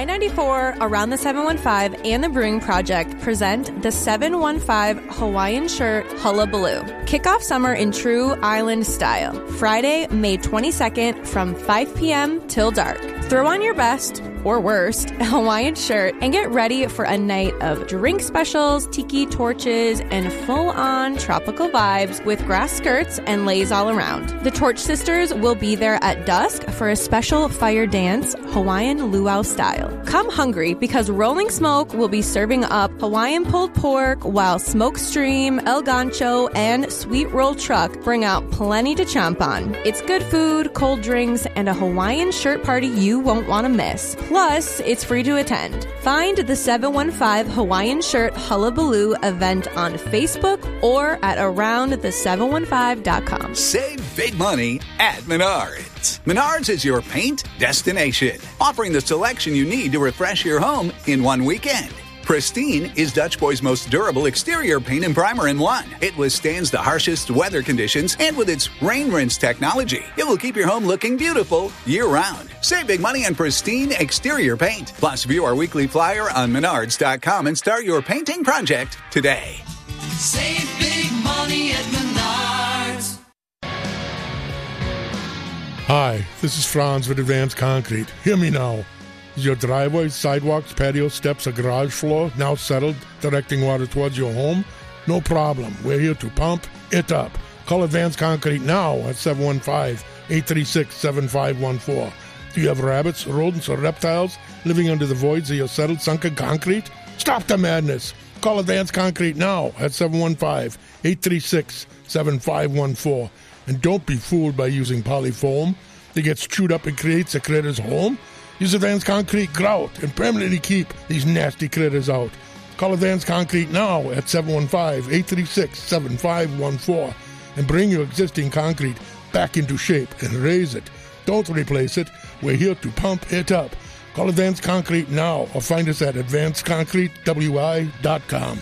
I-94, Around the 715, and the Brewing Project present the 715 Hawaiian Shirt Hullabaloo. Kick off summer in true island style. Friday, May 22nd from 5 p.m. till dark. Throw on your best, or worst, Hawaiian shirt and get ready for a night of drink specials, tiki torches, and full-on tropical vibes with grass skirts and leis all around. The Torch Sisters will be there at dusk for a special fire dance, Hawaiian luau style. Come hungry because Rolling Smoke will be serving up Hawaiian pulled pork while Smoke Stream, El Gancho, and Sweet Roll Truck bring out plenty to chomp on. It's good food, cold drinks, and a Hawaiian shirt party you won't want to miss. Plus, it's free to attend. Find the 715 Hawaiian Shirt Hullabaloo event on Facebook or at aroundthe715.com. Save big money at Menards. Menards is your paint destination, offering the selection you need to refresh your home in one weekend. Pristine is Dutch Boy's most durable exterior paint and primer in one. It withstands the harshest weather conditions, and with its rain rinse technology, it will keep your home looking beautiful year-round. Save big money on Pristine exterior paint. Plus, view our weekly flyer on Menards.com and start your painting project today. Save big money at Menards. Hi, this is Franz with Advanced Concrete. Hear me now. Is your driveway, sidewalks, patio, steps, or garage floor now settled, directing water towards your home? No problem. We're here to pump it up. Call Advanced Concrete now at 715-836-7514. Do you have rabbits, rodents, or reptiles living under the voids of your settled, sunken concrete? Stop the madness. Call Advanced Concrete now at 715-836-7514. And don't be fooled by using polyfoam that gets chewed up and creates a critter's home. Use Advanced Concrete grout and permanently keep these nasty critters out. Call Advanced Concrete now at 715-836-7514 and bring your existing concrete back into shape and raise it. Don't replace it. We're here to pump it up. Call Advanced Concrete now or find us at advancedconcretewi.com.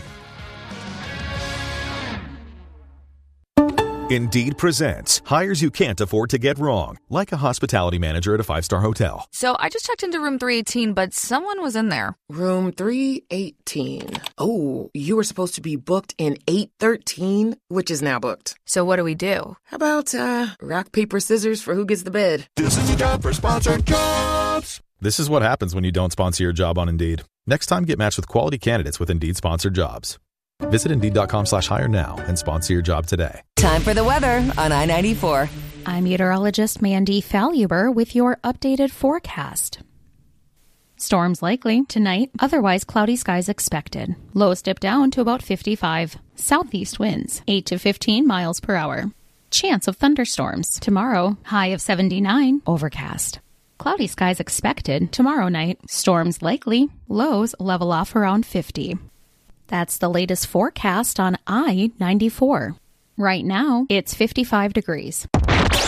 Indeed presents hires you can't afford to get wrong, like a hospitality manager at a 5-star hotel. So I just checked into room 318, but someone was in there. Room 318. Oh, you were supposed to be booked in 813, which is now booked. So what do we do? How about rock, paper, scissors for who gets the bed? This is a job for sponsored jobs. This is what happens when you don't sponsor your job on Indeed. Next time, get matched with quality candidates with Indeed sponsored jobs. Visit Indeed.com/hire now and sponsor your job today. Time for the weather on I-94. I'm meteorologist Mandy Faluber with your updated forecast. Storms likely tonight, otherwise cloudy skies expected. Lows dip down to about 55. Southeast winds, 8 to 15 miles per hour. Chance of thunderstorms. Tomorrow, high of 79, overcast. Cloudy skies expected tomorrow night. Storms likely, lows level off around 50. That's the latest forecast on I-94. Right now, it's 55 degrees.